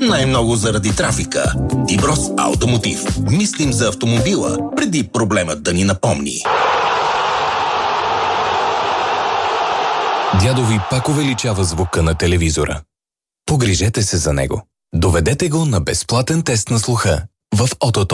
Най-много заради трафика. Тиброс Автомотив. Мислим за автомобила, преди проблемът да ни напомни. Дядо ви пак увеличава звука на телевизора. Погрижете се за него. Доведете го на безплатен тест на слуха в Ототон.